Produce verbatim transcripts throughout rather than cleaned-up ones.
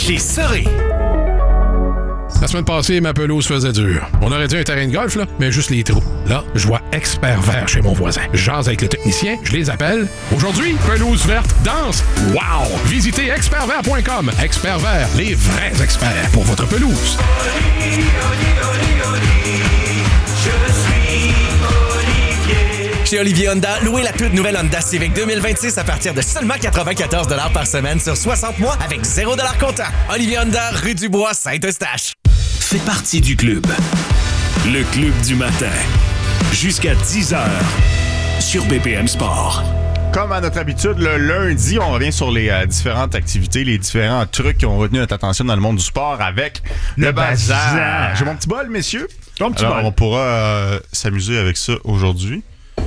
chez Soré. La semaine passée, ma pelouse faisait dur. On aurait dit un terrain de golf, là, mais juste les trous. Là, je vois Expert Vert chez mon voisin. J'jase avec le technicien, je les appelle. Aujourd'hui, pelouse verte, danse. Wow! Visitez expert vert point com. Expert Vert, les vrais experts pour votre pelouse. Oli, oli, oli, oli, je suis Olivier. Chez Olivier Honda, louez la toute nouvelle Honda Civic deux mille vingt-six à partir de seulement quatre-vingt-quatorze dollars par semaine sur soixante mois avec zéro dollars comptant. Olivier Honda, rue du Bois, Saint-Eustache. Fais partie du club. Le club du matin. Jusqu'à dix heures sur B P M Sport. Comme à notre habitude, le lundi, on revient sur les euh, différentes activités, les différents trucs qui ont retenu notre attention dans le monde du sport avec le, le bazar. bazar. J'ai mon petit bol, messieurs. Ton petit Alors, bol. on pourra euh, s'amuser avec ça aujourd'hui.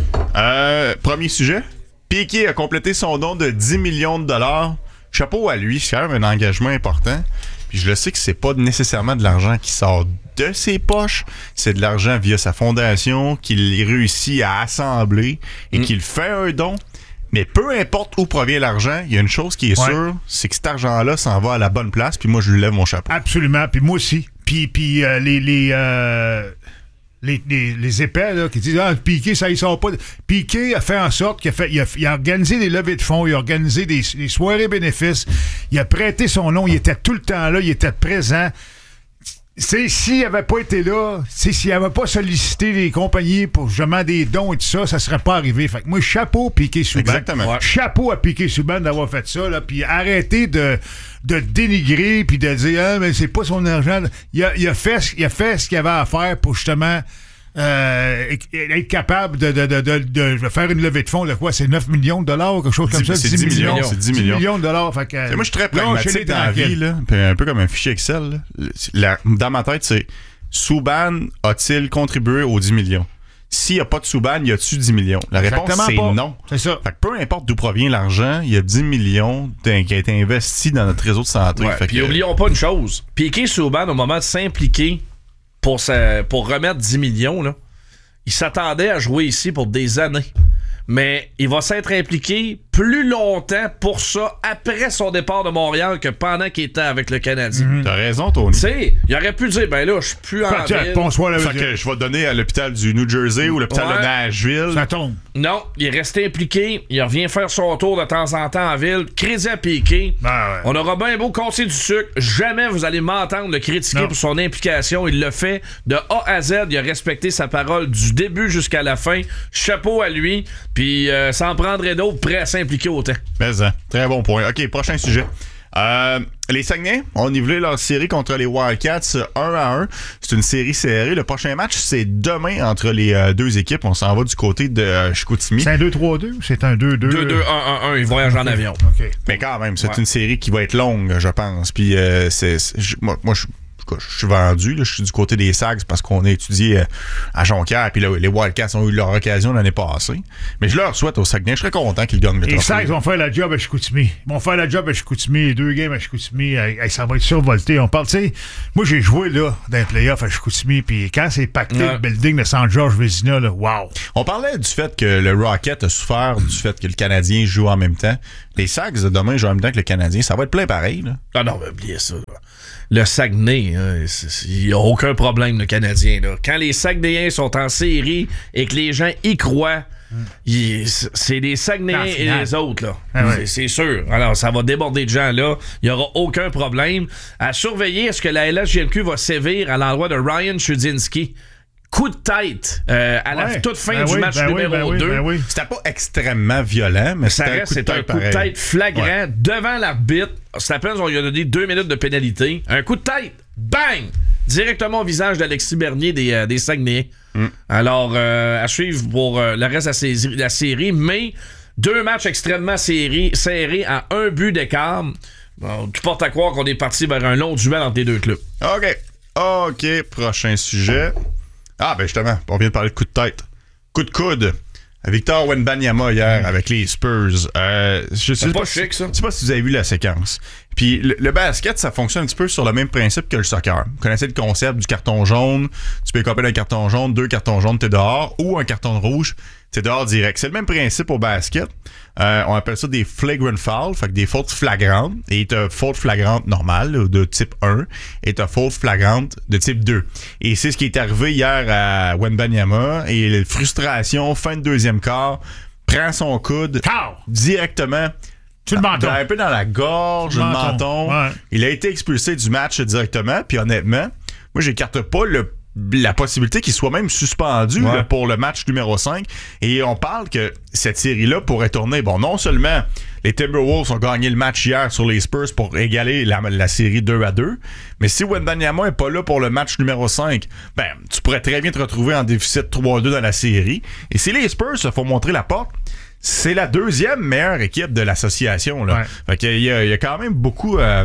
Euh, premier sujet. Piqué a complété son don de dix millions de dollars. Chapeau à lui, c'est quand même un engagement important. Puis je le sais que c'est pas nécessairement de l'argent qui sort de ses poches, c'est de l'argent via sa fondation qu'il réussit à assembler et mmh. qu'il fait un don. Mais peu importe où provient l'argent, il y a une chose qui est ouais. sûre, c'est que cet argent-là s'en va à la bonne place, puis moi je lui lève mon chapeau. Absolument, puis moi aussi. Puis, puis euh, les... les euh... Les, les, les épais là, qui disent « Ah, Piqué, ça, il sort pas. » Piqué a fait en sorte qu'il a, fait, il a, il a organisé des levées de fonds, il a organisé des, des soirées bénéfices, il a prêté son nom, il était tout le temps là, il était présent. C'est, s'il n'avait pas été là, c'est, s'il n'avait pas sollicité les compagnies pour justement des dons et tout ça, ça serait pas arrivé. Fait que moi, chapeau Piqué Souban. Exactement. Ouais. Chapeau à Piqué Souban d'avoir fait ça, là, puis arrêtez de, de dénigrer puis de dire ah, mais c'est pas son argent. Il a, il a fait, il a fait ce qu'il avait à faire pour justement euh, être capable de, de, de, de, de faire une levée de fonds de quoi? C'est neuf millions de dollars ou quelque chose comme ça? C'est dix millions. C'est dix millions. dix millions de dollars. Fait que, moi, je suis très pragmatique dans la vie, là, un peu comme un fichier Excel. Là. La, dans ma tête, c'est Souban a-t-il contribué aux dix millions? S'il n'y a pas de Souban, y a-tu dix millions? La réponse, Exactement c'est pas. non. C'est ça. Fait que peu importe d'où provient l'argent, il y a dix millions qui a été investi dans notre réseau de santé. Ouais, puis que... oublions pas une chose. Piqué Souban, au moment de s'impliquer pour, sa... pour remettre dix millions, là, il s'attendait à jouer ici pour des années. Mais il va s'être impliqué plus longtemps pour ça après son départ de Montréal que pendant qu'il était avec le Canadien. Mm-hmm. T'as raison, Tony. Tu sais, il aurait pu dire, ben là, je suis plus en ville. Bonsoir, la fait que je vais donner à l'hôpital du New Jersey ou l'hôpital ouais. de Nashville. Ça tombe. Non, il est resté impliqué. Il revient faire son tour de temps en temps en ville. Crédit à Piqué. Ben ouais. On aura bien beau casser du sucre. Jamais vous allez m'entendre le critiquer non. pour son implication. Il le fait de A à Z. Il a respecté sa parole du début jusqu'à la fin. Chapeau à lui. Puis euh, ça en prendrait d'autres prêts à s'impliquer autant. Mais hein, très bon point. OK, prochain sujet. Euh, les Saguenay ont nivelé leur série contre les Wildcats un à un. C'est une série serrée. Le prochain match, c'est demain entre les euh, deux équipes. On s'en va du côté de euh, Chicoutimi. C'est un deux trois deux ou c'est un deux deux? deux deux un un un. Ils voyagent okay. en avion. Okay. Mais quand même, c'est ouais. une série qui va être longue, je pense. Puis euh, c'est, c'est, moi, moi je je suis vendu, là, je suis du côté des Sags parce qu'on a étudié à Jonquière, puis là, les Wildcats ont eu leur occasion l'année passée. Mais je leur souhaite au Saguenay, je serais content qu'ils gagnent le trophée. Les Sags vont faire la job à Chicoutimi. Ils vont faire la job à Chicoutimi, les deux games à Chicoutimi, hey, ça va être survolté. On parle, tu sais, moi j'ai joué là dans les playoffs à Chicoutimi, puis quand c'est pacté ouais. le building de San George Vézina, là, wow! On parlait du fait que le Rocket a souffert du fait que le Canadien joue en même temps. Les Sags demain jouent en même temps que le Canadien, ça va être plein pareil, là. Ah non, mais oubliez ça, là. Le Saguenay, il n'y a aucun problème, le Canadien. Là. Quand les Saguenayens sont en série et que les gens y croient, mm. il, c'est les Saguenayens et les autres. Là. Ah ouais. c'est, c'est sûr. Alors, ça va déborder de gens là. Il n'y aura aucun problème. À surveiller, est-ce que la L H G M Q va sévir à l'endroit de Ryan Chudzinski? Coup de tête euh, à la ouais. toute fin ben du oui, match ben numéro oui, ben deux. Oui, ben oui. C'était pas extrêmement violent, mais ça c'était reste, un coup de c'est tête un coup de pareil. tête flagrant ouais. devant l'arbitre. C'est à peine on lui a donné deux minutes de pénalité. Un coup de tête, bang! Directement au visage d'Alexis Bernier des, euh, des Saguenayens. Mm. Alors, euh, à suivre pour euh, le reste de la, saisie, la série, mais deux matchs extrêmement serrés, serrés à un but d'écart. Bon, tout porte à croire qu'on est parti vers un long duel entre les deux clubs. OK. OK, prochain sujet. Ah, ben justement, on vient de parler de coup de tête. Coup de coude. Victor Wembanyama hier avec les Spurs. Euh, je sais pas pas, chic, ça. Je sais pas si vous avez vu la séquence. Puis le, le basket, ça fonctionne un petit peu sur le même principe que le soccer. Vous connaissez le concept du carton jaune. Tu peux écoper un carton jaune, deux cartons jaunes, t'es dehors, ou un carton rouge. c'est dehors direct. C'est le même principe au basket. Euh, on appelle ça des flagrant fouls, fait que des fautes flagrantes. Et t'as faute flagrante normale, là, de type un, et t'as faute flagrante de type deux. Et c'est ce qui est arrivé hier à Wembanyama. Et la frustration, fin de deuxième quart, prend son coude Pow! directement... Tu le menton. Un peu dans la gorge, le menton. menton. Ouais. Il a été expulsé du match directement. Puis honnêtement, moi, j'écarte pas le, la possibilité qu'il soit même suspendu ouais. là, pour le match numéro cinq. Et on parle que cette série-là pourrait tourner. Bon, non seulement les Timberwolves ont gagné le match hier sur les Spurs pour égaler la, la série deux à deux, mais si Wembanyama n'est pas là pour le match numéro cinq, ben, tu pourrais très bien te retrouver en déficit trois à deux dans la série. Et si les Spurs se font montrer la porte, c'est la deuxième meilleure équipe de l'association. Là. Ouais. Fait qu'il y a, il y a quand même beaucoup euh,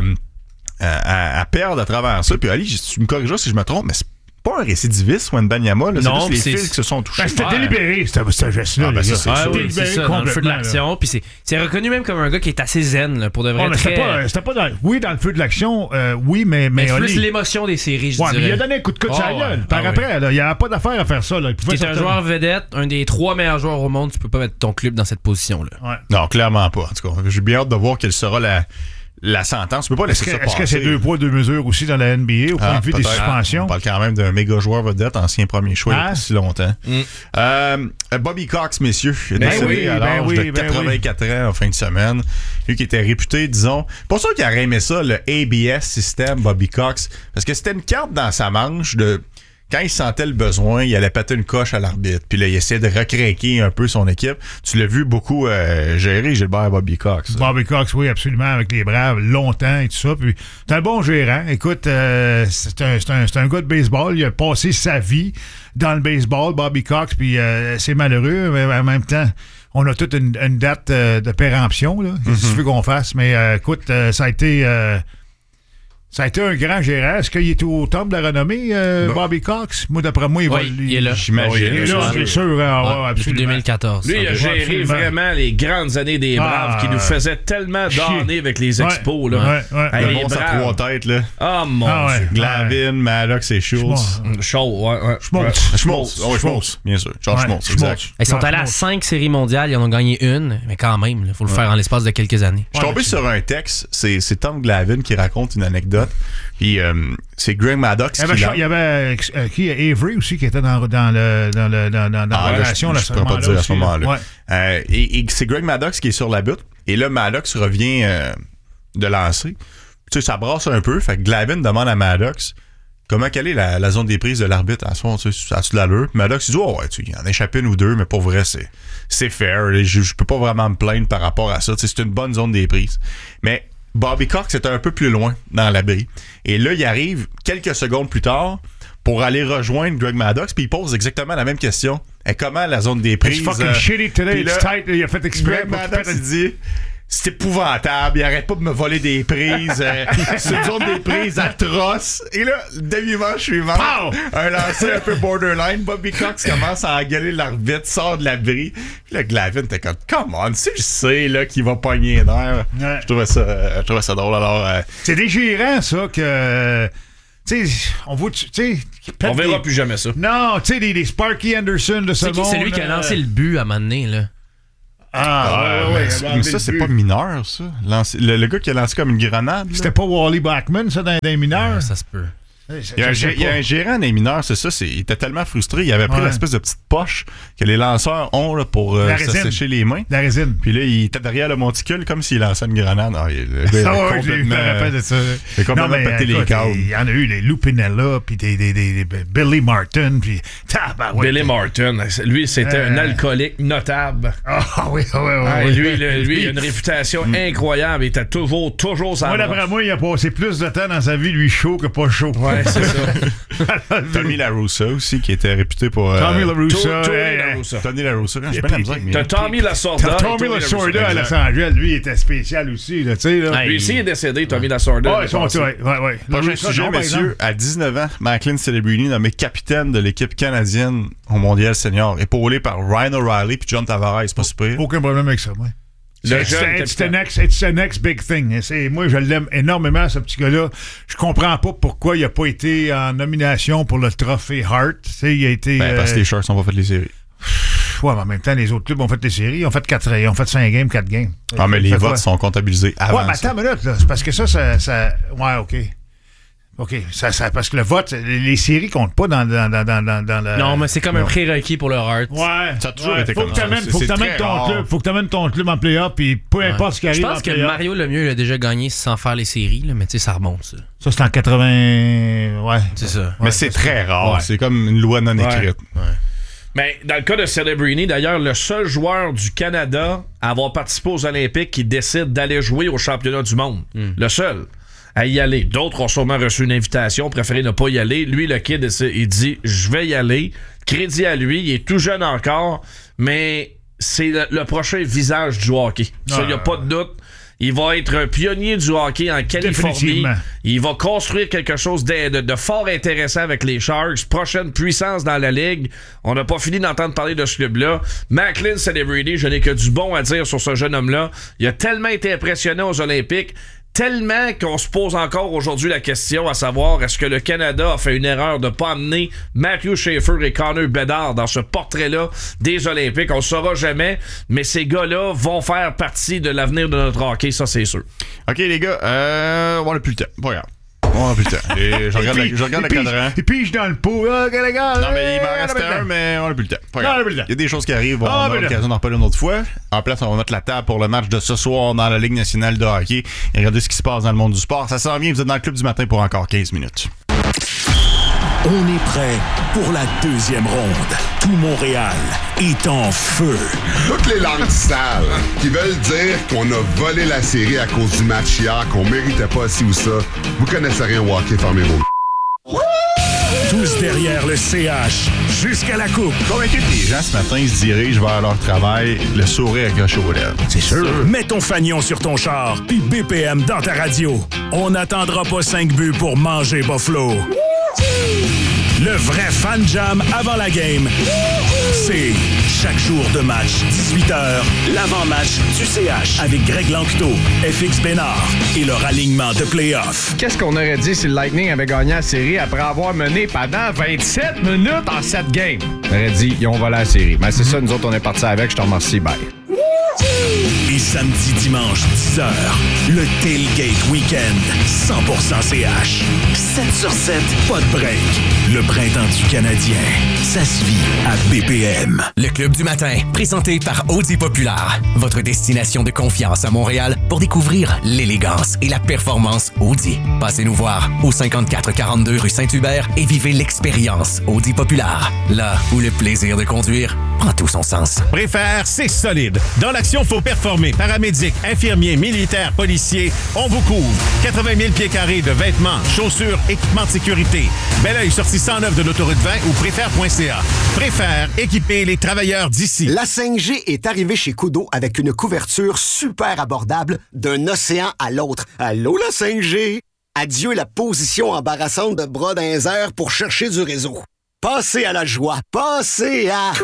à, à perdre à travers ça. Puis Ali, tu me corrigeras si je me trompe, mais c'est pas un récidiviste, Wembanyama. Là, Non, c'est juste les c'est- fils qui se sont touchés. Ben, c'était Ouais. délibéré, ce ce geste-là. Ah, ben, les ça, gars. c'est Ah sûr. oui, Délibéré c'est ça, dans le feu de complètement, l'action. Puis c'est, c'est reconnu même comme un gars qui est assez zen, là, pour de vrai. Ouais, mais très... c'était pas, c'était pas dans, oui, dans le feu de l'action, euh, oui, mais... mais mais c'est Oli- plus l'émotion des séries, je Ouais, mais dirais. il a donné un coup de coude sur la Ah, gueule. ouais. Par Ah, après, là, il n'y avait pas d'affaire à faire ça. Là. Il pouvait T'es un sortir- joueur vedette, un des trois meilleurs joueurs au monde, tu peux pas mettre ton club dans cette position-là. Ouais. Non, clairement pas. En tout cas, j'ai bien hâte de voir quelle sera la, la sentence. Tu peux pas Est-ce laisser que, ça est-ce que passer. c'est deux poids, deux mesures aussi dans la N B A au point Ah, de vue des peut-être. suspensions? On parle quand même d'un méga joueur vedette, ancien premier choix il y a Ah. pas si longtemps. Mm. Euh, Bobby Cox, messieurs, est Ben décédé oui, à ben l'âge oui, de ben quatre-vingt-quatre ans en fin de semaine. Lui qui était réputé, disons, pas sûr qu'il aurait aimé ça, le A B S système, Bobby Cox, parce que c'était une carte dans sa manche de... Quand il sentait le besoin, il allait péter une coche à l'arbitre. Puis là, il essayait de recraquer un peu son équipe. Tu l'as vu beaucoup euh, gérer, Gilbert Bobby Cox. Bobby Cox, oui, absolument, avec les Braves, longtemps et tout ça. Puis, c'est un bon gérant. Écoute, euh, c'est, un, c'est, un, c'est un gars de baseball. Il a passé sa vie dans le baseball, Bobby Cox, puis euh, c'est malheureux, mais en même temps, on a toute une, une date euh, de péremption, là. Qu'est-ce que tu veux qu'on fasse? Mais euh, écoute, euh, ça a été... Euh, Ça a été un grand gérant. Est-ce qu'il est au top de la renommée, euh, Non. Bobby Cox? Moi, d'après moi, il va... Oui, il est là. J'imagine. Il est là, c'est sûr. hein, ouais, Ouais, depuis absolument. deux mille quatorze. Lui, il a Ok. géré Absolument. vraiment les grandes années des Braves Ah, qui nous faisaient tellement chier. donner avec les expos. Ouais, là. ouais, ouais. Hey, Le les monstre à Braves. trois têtes, là. Oh mon Ah ouais. Dieu. Glavin, Maddox et Schultz. Chaud, ouais, ouais. Schmaltz. Ouais. Schmaltz. Oh, oui, Schmaltz, bien sûr. Charles Ouais, Schmaltz, Schmaltz. exact. Ils sont Ouais, allés à Schmaltz. cinq séries mondiales, ils en ont gagné une, mais quand même, il faut le faire en l'espace de quelques années. Je suis tombé sur un texte, c'est, c'est Tom Glavin qui raconte une anecdote. Puis euh, c'est Greg Maddox Il y avait, qui l'a... il y avait euh, qui, Avery aussi qui était dans, dans, le, dans, le, dans, dans, dans Ah, la là, relation je, là, je pourrais pas te dire à ce moment-là. Ouais. Euh, et, et c'est Greg Maddox qui est sur la butte. Et là, Maddox revient euh, de lancer. Tu sais, ça brasse un peu. Fait que Glavin demande à Maddox comment quelle est la, la zone des prises de l'arbitre. À ce moment, tu sais, ça a-tu de l'allure? Puis Maddox, il dit, oh, ouais, tu il en a échappé une ou deux, mais pour vrai, c'est, c'est fair. Je, je peux pas vraiment me plaindre par rapport à ça. Tu sais, c'est une bonne zone des prises. Mais Bobby Cox était un peu plus loin dans l'abri. Et là, il arrive quelques secondes plus tard pour aller rejoindre Greg Maddox, puis il pose exactement la même question. Et comment la zone des prises... It's fucking euh, shitty today, puis it's là, tight. Il a fait exprès. Greg pour Maddox, faire il dit... C'est épouvantable, il arrête pas de me voler des prises. euh, c'est une zone des prises atroce. Et là, le demi-manche suivant, Pow! un lancer un peu borderline, Bobby Cox commence à engueuler l'arbitre, sort de l'abri. Puis là, Glavin était comme, come on, tu sais là qu'il va pogner d'air. Ouais. Je trouvais ça, euh, je trouvais ça drôle. Alors, euh, C'est dégirant, ça, que... Tu sais, on voit... Tu sais... On verra plus jamais ça. Non, tu sais, les, les Sparky Anderson de ce C'est qui monde... celui qui a euh, lancé le but à un moment donné, là? Ah, ouais, ouais, mais, ouais. c'est- il a mais enlevé ça, le c'est but. pas mineur, ça. Lancer- le, le gars qui a lancé comme une grenade. là. C'était pas Wally Backman, ça, dans, dans les mineurs? Ah, ça se peut. Je Il y, a un, sais gé- il y a pas. un gérant des mineurs, c'est ça. C'est, il était tellement frustré. Il avait pris Ouais. l'espèce de petite poche que les lanceurs ont là, pour euh, La se résine. sécher les mains. La résine. Puis là, il était derrière le monticule comme s'il lançait une grenade. Ah, il, le gars, il Ah avait ouais, j'ai eu complètement, la rappel de ça. il a complètement pété les écoute, câbles. il y en a eu les Lou Pinella, puis des, des, des, des Billy Martin, puis... tabarouette. Billy Martin, lui, c'était Euh. un alcoolique notable. Ah oui, oui, oui. Ah, oui. lui, le- lui, il a une réputation incroyable. Il était toujours, toujours sans Moi, d'après moi, il a passé plus de temps dans sa vie, lui, chaud que pas chaud. Ouais, c'est ça. Tommy La Russa aussi, qui était réputé pour. euh, Tommy La Russa. To- Tony hey, La hey. Russa. Tony La Russa. J'ai pas la misère avec mes- T'as Tommy Lasorda. T'as et Tommy Tony Lasorda à Russa. Los Angeles, lui, il était spécial aussi, là, tu sais, là. Hey, Lui aussi est décédé, Tommy Lasorda. Ouais, ils sont, ouais, ouais, ouais. Prochain Le- sujet, non, par messieurs. exemple. À dix-neuf ans, Macklin Celebrity, nommé capitaine de l'équipe canadienne au Mondial Senior, épaulé par Ryan O'Reilly puis John Tavares. C'est pas super. Aucun problème avec ça, moi. Le It's, jeune it's, the capitaine. next, it's the next big thing. C'est, moi, je l'aime énormément, ce petit gars-là. Je comprends pas pourquoi il n'a pas été en nomination pour le trophée Hart. Tu sais, il a été. Ben, parce que euh, les Sharks n'ont pas fait les séries. Ouais, mais en même temps, les autres clubs ont fait des séries. Ils ont fait quatre, ils ont fait cinq games, quatre games. Ah, mais les Fait votes quoi? sont comptabilisés avant. Ouais, mais ça. attends une minute, là. C'est parce que ça, ça. ça... Ouais, OK. OK. Ça, ça, parce que le vote, les, les séries comptent pas dans, dans, dans, dans, dans, dans le. Non, mais c'est comme un Non. prérequis pour le Heart. Ouais. Ça a toujours ouais. été faut comme que ça. t'amènes- C'est- Faut que c'est t'amènes très ton rare. club. Faut que t'amènes ton club en play-off, puis peu importe ce qui Je arrive pense en que play-off. Mario Lemieux a déjà gagné sans faire les séries, là, mais tu sais, ça remonte, ça. Ça, c'est en quatre-vingts. Ouais. C'est ça. Mais c'est très rare. Ouais. C'est comme une loi non écrite. Mais dans le cas de Celebrini, d'ailleurs, le seul joueur du Canada à avoir participé aux Olympiques qui décide d'aller jouer au championnat du monde. Mm. Le seul à y aller. D'autres ont sûrement reçu une invitation, préféré ne pas y aller. Lui, le kid, il dit « Je vais y aller ». Crédit à lui, il est tout jeune encore, mais c'est le, le prochain visage du hockey. Ça, il n'y a pas de doute. Il va être un pionnier du hockey en Californie. Définitivement. Il va construire quelque chose de, de- de fort intéressant avec les Sharks. Prochaine puissance dans la ligue. On n'a pas fini d'entendre parler de ce club-là. Macklin Celebrini, je n'ai que du bon à dire sur ce jeune homme-là. Il a tellement été impressionnant aux Olympiques. Tellement qu'on se pose encore aujourd'hui la question à savoir est-ce que le Canada a fait une erreur de ne pas amener Matthew Schaefer et Connor Bedard dans ce portrait-là des Olympiques. On ne le saura jamais, mais ces gars-là vont faire partie de l'avenir de notre hockey, ça c'est sûr. OK, les gars, euh, on n'a plus le temps. Pas grave. On n'a plus le temps. Et je regarde, Et puis- le, je regarde et le puis- cadran. Et puis, je dans le pot. Ah, OK, les gars. Non, mais il m'en euh, reste on a plus le un, temps. mais on n'a plus le temps. Pas Non, grave. on a plus le temps. Il y a des choses qui arrivent. On Ah, on a aura plus le l'occasion d'en reparler une autre fois. En place, on va mettre la table pour le match de ce soir dans la Ligue nationale de hockey. Et regardez ce qui se passe dans le monde du sport. Ça s'en vient. Vous êtes dans le club du matin pour encore quinze minutes. On est prêt pour la deuxième ronde. Tout Montréal est en feu. Toutes les langues sales qui veulent dire qu'on a volé la série à cause du match hier, qu'on méritait pas ci ou ça, vous connaissez rien au hockey, fermez vos... Tous derrière le C H jusqu'à la coupe. Convaincu que les gens ce matin ils se dirigent vers leur travail, le sourire accroché aux lèvres. C'est sûr. Mets ton fanion sur ton char, puis B P M dans ta radio. On n'attendra pas cinq buts pour manger Buffalo. Le vrai fan jam avant la game, c'est chaque jour de match, dix-huit heures, l'avant-match du C H avec Greg Lanctot, F X Bénard et leur alignement de play-off. Qu'est-ce qu'on aurait dit si le Lightning avait gagné la série après avoir mené pendant vingt-sept minutes en sept games? On aurait dit, ils ont volé la série. Mais c'est ça, nous autres, on est partis avec. Je te remercie. Bye. Et samedi, dimanche, dix heures, le Tailgate Weekend, cent pour cent C H. sept sur sept, pas de break. Le printemps du Canadien, ça se vit à B P M. Le Club du matin, présenté par Audi Populaire. Votre destination de confiance à Montréal pour découvrir l'élégance et la performance Audi. Passez nous voir au cinquante-quatre quarante-deux rue Saint-Hubert et vivez l'expérience Audi Populaire. Là où le plaisir de conduire prend tout son sens. Préfère, c'est solide. Dans l'action, faut performer. Paramédic, infirmiers, militaires, policiers, on vous couvre. quatre-vingt mille pieds carrés de vêtements, chaussures, équipements de sécurité. Bel oeil, sortie cent neuf de l'autoroute vingt ou préfère point c a. Préfère, équiper les travailleurs d'ici. La cinq G est arrivée chez Kudo avec une couverture super abordable d'un océan à l'autre. Allô, la cinq G? Adieu la position embarrassante de bras dans les airs pour chercher du réseau. Passez à la joie. Passez à...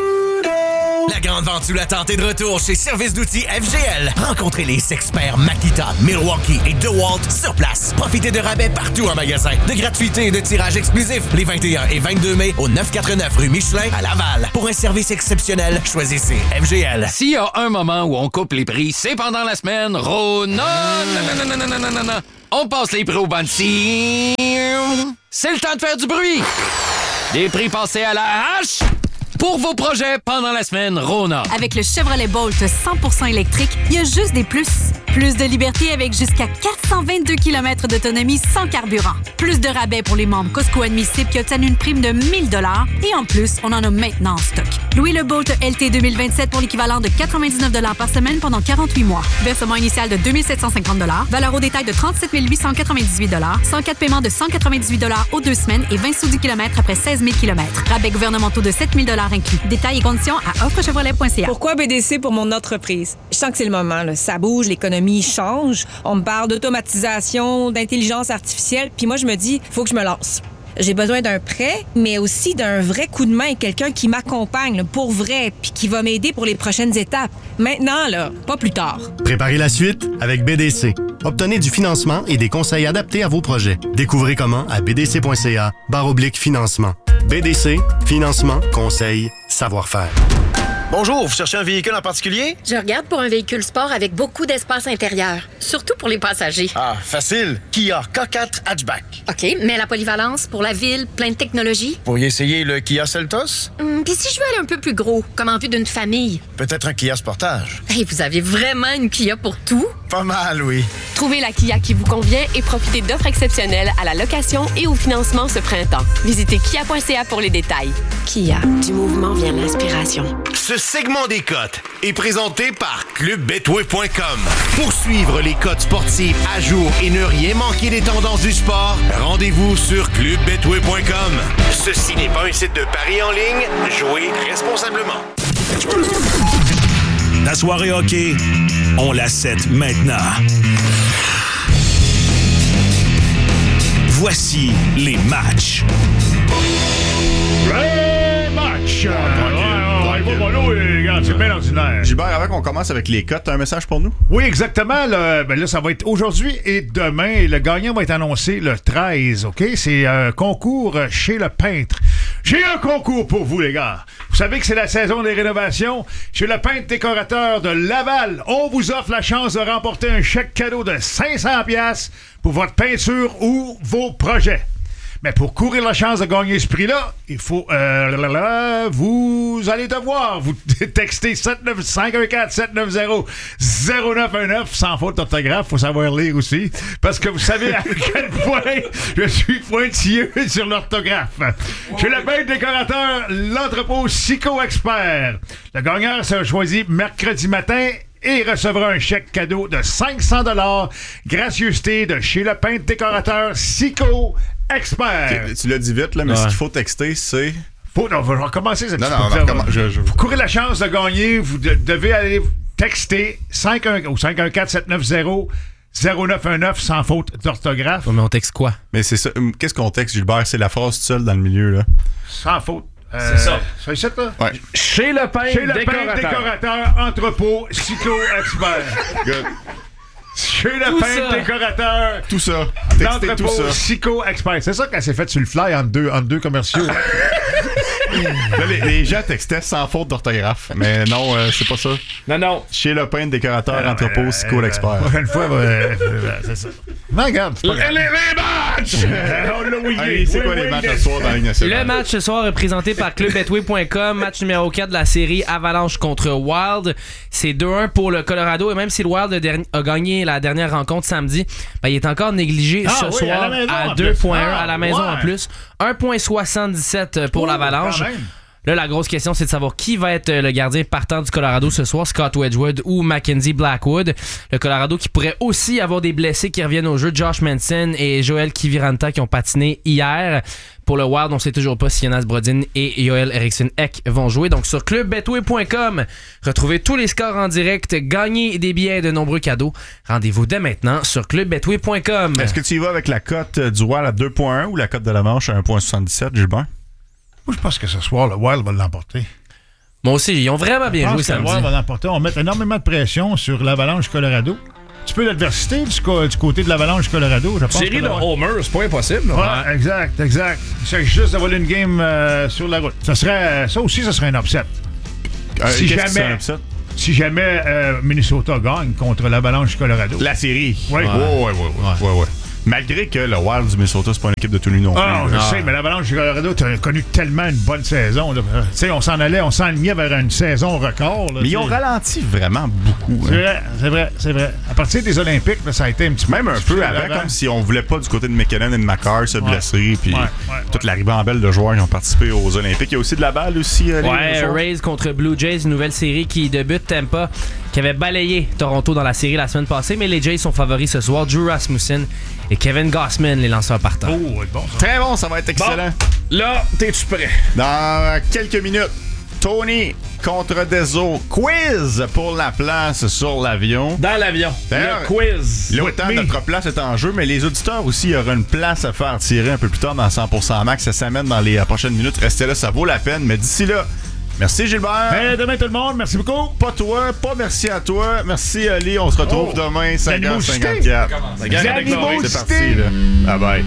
La grande vente sous la tente est de retour chez Service d'outils F G L. Rencontrez les experts Makita, Milwaukee et DeWalt sur place. Profitez de rabais partout en magasin, de gratuité et de tirage exclusif les vingt et un et vingt-deux mai au neuf cent quatre-vingt-neuf rue Michelin à Laval. Pour un service exceptionnel, choisissez F G L. S'il y a un moment où on coupe les prix, c'est pendant la semaine. Rona, non, non, non, non, non, non, non. On passe les prix au ban de cire. C'est le temps de faire du bruit. Des prix passés à la hache. Pour vos projets pendant la semaine, Rona. Avec le Chevrolet Bolt cent pour cent électrique, il y a juste des plus. Plus de liberté avec jusqu'à quatre cent vingt-deux kilomètres d'autonomie sans carburant. Plus de rabais pour les membres Costco admissibles qui obtiennent une prime de mille dollars. Et en plus, on en a maintenant en stock. Louez le Bolt L T deux mille vingt-sept pour l'équivalent de quatre-vingt-dix-neuf dollars par semaine pendant quarante-huit mois. Versement initial de deux mille sept cent cinquante dollars. Valeur au détail de trente-sept mille huit cent quatre-vingt-dix-huit dollars. cent quatre paiements de cent quatre-vingt-dix-huit dollars aux deux semaines et vingt sous du kilomètre après seize mille kilomètres. Rabais gouvernementaux de sept mille dollars inclus. Détails et conditions à offre chevrolet point c a. Pourquoi B D C pour mon entreprise? Je sens que c'est le moment. Là. Ça bouge, l'économie change. On me parle d'automatisation, d'intelligence artificielle. Puis moi, je me dis, faut que je me lance. J'ai besoin d'un prêt, mais aussi d'un vrai coup de main et quelqu'un qui m'accompagne là, pour vrai puis qui va m'aider pour les prochaines étapes. Maintenant, là, pas plus tard. Préparez la suite avec B D C. Obtenez du financement et des conseils adaptés à vos projets. Découvrez comment à b d c point c a barre oblique financement. B D C, financement, conseil, savoir-faire. Bonjour, vous cherchez un véhicule en particulier? Je regarde pour un véhicule sport avec beaucoup d'espace intérieur, surtout pour les passagers. Ah, facile. Kia K quatre Hatchback. OK, mais la polyvalence pour la ville, plein de technologies. Vous pourriez essayer le Kia Seltos? Hum, Puis si je veux aller un peu plus gros, comme en vue d'une famille? Peut-être un Kia Sportage. Hey, vous avez vraiment une Kia pour tout? Pas mal, oui. Trouvez la Kia qui vous convient et profitez d'offres exceptionnelles à la location et au financement ce printemps. Visitez kia point c a pour les détails. Kia, du mouvement vient l'inspiration. Ce segment des cotes est présenté par club betway point com. Pour suivre les cotes sportives à jour et ne rien manquer des tendances du sport, rendez-vous sur club betway point com. Ceci n'est pas un site de paris en ligne. Jouez responsablement. La soirée hockey, on la set maintenant. Voici les matchs. Les matchs! Ouais, ouais, ouais, bon, là, regarde, c'est bien ordinaire. Gilbert, avant qu'on commence avec les cotes, t'as un message pour nous? Oui, exactement. Là, ben là, ça va être aujourd'hui et demain. Et le gagnant va être annoncé le treize, OK? C'est un concours chez le peintre. J'ai un concours pour vous, les gars. Vous savez que c'est la saison des rénovations. Chez le peintre décorateur de Laval, on vous offre la chance de remporter un chèque cadeau de cinq cents dollars pour votre peinture ou vos projets. Mais pour courir la chance de gagner ce prix-là, il faut... Euh, là, là, vous allez devoir vous texter sept neuf cinq un quatre sept neuf zéro zéro neuf un neuf sans faute d'orthographe. Faut savoir lire aussi. Parce que vous savez à quel point je suis pointilleux sur l'orthographe. Chez le peintre décorateur, l'entrepôt Sico Expert. Le gagnant sera choisi mercredi matin et recevra un chèque cadeau de cinq cents dollars. Gracieuseté de chez le peintre décorateur Sico Expert. Okay, tu l'as dit vite, là, mais ouais. Ce qu'il faut texter, c'est... Faut, non, on va recommencer cette non, non, non, recomm- je, je... Vous courez la chance de gagner, vous de, devez aller texter cinq un ou cinq un quatre sept neuf zéro zéro neuf un neuf sans faute d'orthographe. Ouais, mais on texte quoi? Mais c'est ça. Qu'est-ce qu'on texte, Gilbert? C'est la phrase seule dans le milieu, là. Sans faute. Euh, c'est ça. C'est ça, là? Ouais. Chez le peintre Chez le décorateur. peintre décorateur, entrepôt, Sico Expert. Good. Chez le Tout peintre ça. décorateur, tout ça. l'entrepôt Sico Expert. C'est ça qu'elle s'est faite sur le fly entre deux, entre deux commerciaux. Là, les, les gens textaient sans faute d'orthographe. Mais non, euh, c'est pas ça. Non, non. Chez le peintre décorateur, entrepôt, euh, Sico l'expert. La prochaine fois, euh, euh, c'est ça. Non, regarde, c'est pas grave. Les, les matchs! On l'a ouillé. Hey, c'est quoi Oui, les oui, matchs oui. ce soir dans la Ligue nationale? Le match ce soir est présenté par club betway point com. Match numéro quatre de la série Avalanche contre Wild. C'est deux un pour le Colorado. Et même si le Wild a, derni- a gagné la dernière rencontre samedi, ben, il est encore négligé Ah ce oui, soir à la maison, à en deux plus. virgule un Ah, à la maison ouais. en plus. un virgule soixante-dix-sept pour Ouh, l'Avalanche. quand même. Là, la grosse question, c'est de savoir qui va être le gardien partant du Colorado ce soir, Scott Wedgwood ou Mackenzie Blackwood. Le Colorado qui pourrait aussi avoir des blessés qui reviennent au jeu, Josh Manson et Joel Kiviranta qui ont patiné hier. Pour le Wild, on ne sait toujours pas si Jonas Brodin et Joel Eriksson-Ek vont jouer. Donc sur club betway point com, retrouvez tous les scores en direct, gagnez des billets et de nombreux cadeaux. Rendez-vous dès maintenant sur club betway point com. Est-ce que tu y vas avec la cote du Wild à deux virgule un ou la cote de la Manche à un virgule soixante-dix-sept, Gilbert? Moi, je pense que ce soir, le Wild va l'emporter. Moi aussi, ils ont vraiment bien Je joué pense que le samedi. Wild va l'emporter. On met énormément de pression sur l'Avalanche Colorado. Un petit peu d'adversité du, co- du côté de l'Avalanche Colorado, je pense. Série que de le- Homer, c'est pas impossible. Ouais, exact, exact. Il s'agit juste de voler une game euh, sur la route. Ça serait, ça aussi, ça serait un upset. Euh, si qu'est-ce que c'est un jamais, upset? si jamais euh, Minnesota gagne contre l'Avalanche Colorado. La série. Oui. Ouais, ouais, ouais. ouais, ouais, ouais. Malgré que le Wild du Minnesota, c'est pas une équipe de tout nu non plus. Ah, non, je Ah. sais, mais l'Avalanche du Colorado, tu as connu tellement une bonne saison. Tu sais, on s'en allait, on s'enlignait vers une saison record. Là, Mais ils ont t'sais. ralenti vraiment beaucoup. C'est hein. vrai, c'est vrai, c'est vrai. À partir des Olympiques, là, ça a été un petit peu... Même un peu avant, comme si on voulait pas du côté de McKinnon et de McCarr se Ouais. blesser. Puis Ouais, ouais, toute la ribambelle de joueurs qui ont participé aux Olympiques. Il y a aussi de la balle aussi. euh, les- Ouais, les Rays contre Blue Jays, une nouvelle série qui débute. Tampa, qui avait balayé Toronto dans la série la semaine passée, mais les Jays sont favoris ce soir. Drew Rasmussen et Kevin Gausman, les lanceurs partants. Oh, bon, ça. Très bon, ça va être excellent. Bon, là, t'es-tu prêt? Dans quelques minutes, Tony contre Deso. Quiz pour la place sur l'avion. Dans l'avion. D'ailleurs, Le quiz. L'autant With me. notre place est en jeu, mais les auditeurs aussi, il y aura une place à faire tirer un peu plus tard dans cent pour cent max. Ça s'amène dans les euh, prochaines minutes. Restez là, ça vaut la peine. Mais d'ici là, merci Gilbert. Hey, demain tout le monde, merci beaucoup. Pas toi, pas merci à toi. Merci Ali, on se retrouve Oh, demain cinq heures l'animosité. cinquante-quatre. La gang avec Laurie. C'est parti là. Bye bye.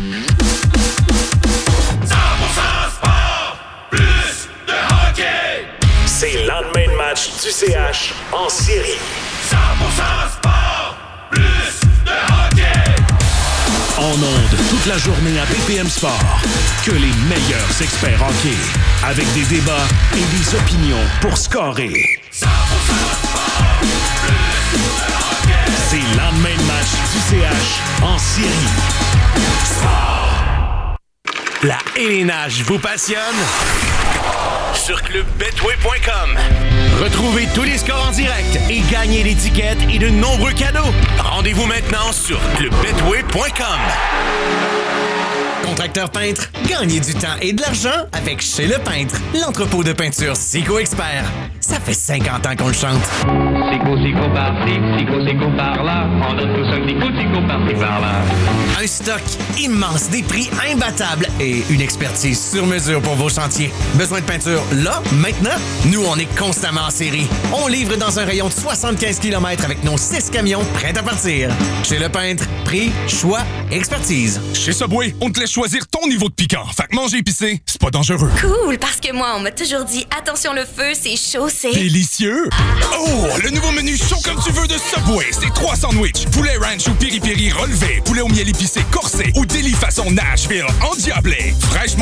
cent pour cent sport, plus de hockey. C'est le lendemain de match du C H en série. cent pour cent sport, plus de hockey. En ondes toute la journée à B P M Sport. Que les meilleurs experts hockey. Avec des débats et des opinions pour scorer. cent pour cent sport, plus de hockey. C'est le lendemain de match du C H en série. Sport. La élénage vous passionne? Sur club betway point com. Retrouvez tous les scores en direct et gagnez l'étiquette et de nombreux cadeaux. Rendez-vous maintenant sur club betway point com. Contracteur peintre, gagnez du temps et de l'argent avec Chez Le Peintre, l'entrepôt de peinture Sico Expert. Ça fait cinquante ans qu'on le chante. Sico, sico par-ci, sico, sico par-là. On donne tous un petit coup de sico par-ci, par-là. Un stock immense, des prix imbattables et une expertise sur mesure pour vos chantiers. Besoin de peinture là, maintenant? Nous, on est constamment en série. On livre dans un rayon de soixante-quinze kilomètres avec nos six camions prêts à partir. Chez Le Peintre, prix, choix, expertise. Chez Subway, on te laisse choisir ton niveau de piquant. Fait que manger épicé, c'est pas dangereux. Cool, parce que moi, on m'a toujours dit attention le feu, c'est chaud, c'est... Délicieux! Oh, le nouveau menu chaud comme tu veux de Subway, c'est trois sandwichs. Poulet ranch ou piri-piri relevé, poulet au miel épicé corsé ou délit façon Nashville endiablé. Fraîchement